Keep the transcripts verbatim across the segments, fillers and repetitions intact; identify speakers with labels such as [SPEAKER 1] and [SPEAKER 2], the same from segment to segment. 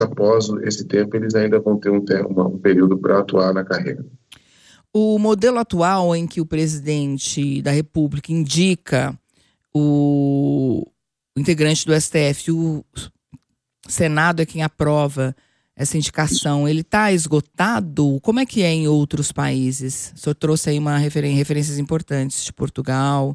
[SPEAKER 1] após esse tempo, eles ainda vão ter um, tempo, um período para atuar na carreira.
[SPEAKER 2] O modelo atual em que o presidente da República indica o integrante do S T F, o Senado é quem aprova essa indicação, ele está esgotado? Como é que é em outros países? O senhor trouxe aí uma referen- referências importantes de Portugal.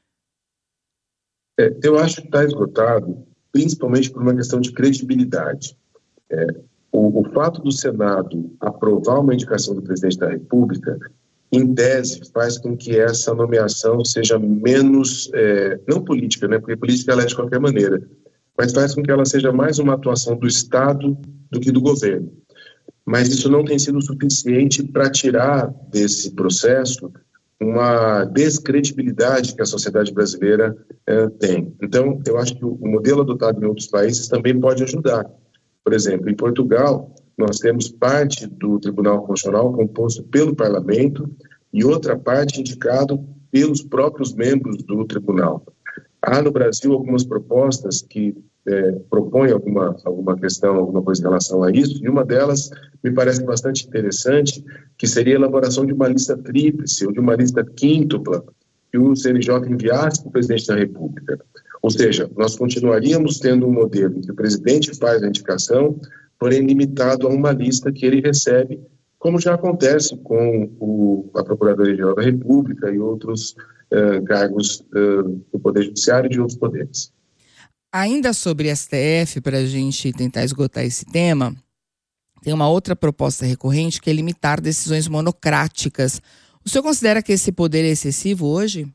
[SPEAKER 1] É, eu acho que está esgotado, principalmente por uma questão de credibilidade. É, o, o fato do Senado aprovar uma indicação do presidente da República, em tese, faz com que essa nomeação seja menos, é, não política, né? Porque política ela é de qualquer maneira, mas faz com que ela seja mais uma atuação do Estado do que do governo. Mas isso não tem sido suficiente para tirar desse processo uma descredibilidade que a sociedade brasileira eh, tem. Então, eu acho que o, o modelo adotado em outros países também pode ajudar. Por exemplo, em Portugal, nós temos parte do Tribunal Constitucional composto pelo Parlamento e outra parte indicado pelos próprios membros do Tribunal. Há no Brasil algumas propostas que é, propõem alguma, alguma questão, alguma coisa em relação a isso, e uma delas me parece bastante interessante, que seria a elaboração de uma lista tríplice ou de uma lista quíntupla que o C N J enviasse para o presidente da República. Ou seja, nós continuaríamos tendo um modelo em que o presidente faz a indicação, porém limitado a uma lista que ele recebe, como já acontece com o, a Procuradoria-Geral da República e outros uh, cargos uh, do Poder Judiciário e de outros poderes.
[SPEAKER 2] Ainda sobre S T F, para a gente tentar esgotar esse tema, tem uma outra proposta recorrente que é limitar decisões monocráticas. O senhor considera que esse poder é excessivo hoje?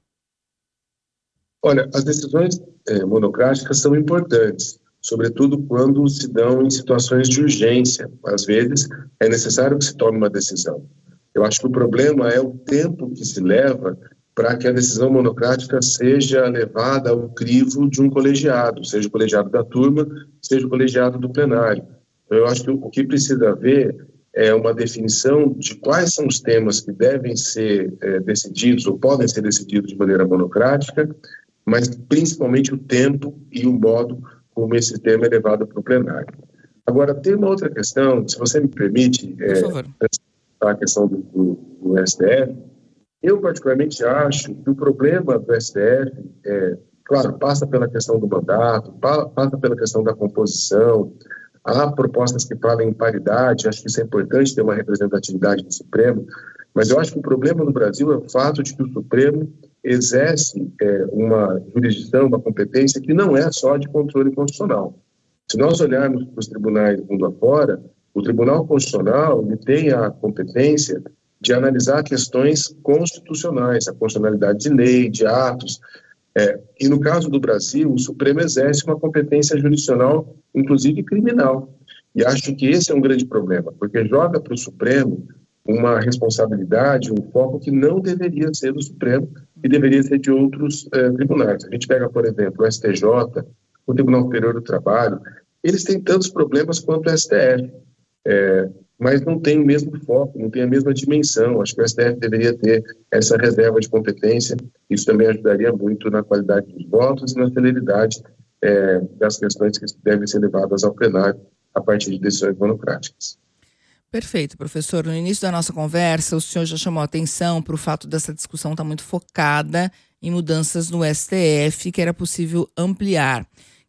[SPEAKER 1] Olha, as decisões eh, monocráticas são importantes, sobretudo quando se dão em situações de urgência. Às vezes, é necessário que se tome uma decisão. Eu acho que o problema é o tempo que se leva para que a decisão monocrática seja levada ao crivo de um colegiado, seja o colegiado da turma, seja o colegiado do plenário. Eu acho que o que precisa haver é uma definição de quais são os temas que devem ser é, decididos ou podem ser decididos de maneira monocrática, mas principalmente o tempo e o modo como esse tema é levado para o plenário. Agora, tem uma outra questão, se você me permite,
[SPEAKER 2] Por favor.
[SPEAKER 1] É, a questão do, do, do S T F. Eu, particularmente, acho que o problema do S T F, é, claro, passa pela questão do mandato, passa pela questão da composição. Há propostas que falam em paridade, acho que isso é importante ter uma representatividade do Supremo, mas eu acho que o problema no Brasil é o fato de que o Supremo exerce é, uma jurisdição, uma competência que não é só de controle constitucional. Se nós olharmos para os tribunais do mundo afora, o Tribunal Constitucional ele tem a competência de analisar questões constitucionais, a constitucionalidade de lei, de atos. É, e no caso do Brasil, o Supremo exerce uma competência jurisdicional, inclusive criminal. E acho que esse é um grande problema, porque joga para o Supremo uma responsabilidade, um foco que não deveria ser do Supremo e deveria ser de outros é, tribunais. A gente pega, por exemplo, o S T J, o Tribunal Superior do Trabalho, eles têm tantos problemas quanto o S T F. É, mas não tem o mesmo foco, não tem a mesma dimensão. Acho que o S T F deveria ter essa reserva de competência. Isso também ajudaria muito na qualidade dos votos e na celeridade é, das questões que devem ser levadas ao plenário a partir de decisões monocráticas.
[SPEAKER 2] Perfeito, professor. No início da nossa conversa, o senhor já chamou a atenção para o fato dessa discussão estar muito focada em mudanças no S T F, que era possível ampliar.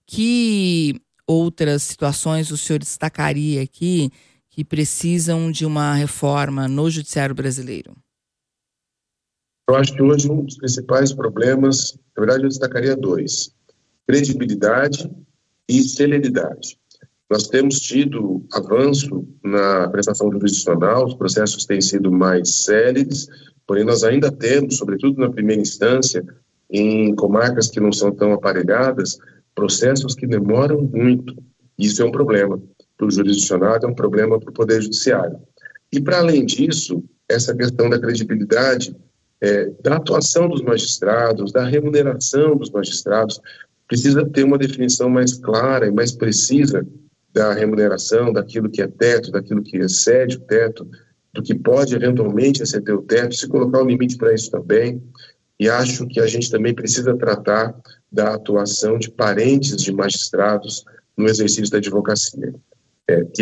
[SPEAKER 2] Que outras situações o senhor destacaria aqui que precisam de uma reforma no judiciário brasileiro?
[SPEAKER 1] Eu acho que hoje um dos principais problemas, na verdade eu destacaria dois: credibilidade e celeridade. Nós temos tido avanço na prestação jurisdicional, os processos têm sido mais céleres, porém nós ainda temos, sobretudo na primeira instância, em comarcas que não são tão aparelhadas, processos que demoram muito. Isso é um problema para o jurisdicionado, é um problema para o Poder Judiciário. E, para além disso, essa questão da credibilidade, é, da atuação dos magistrados, da remuneração dos magistrados, precisa ter uma definição mais clara e mais precisa da remuneração, daquilo que é teto, daquilo que excede o teto, do que pode eventualmente exceder o teto, se colocar um limite para isso também. E acho que a gente também precisa tratar da atuação de parentes de magistrados no exercício da advocacia. é, que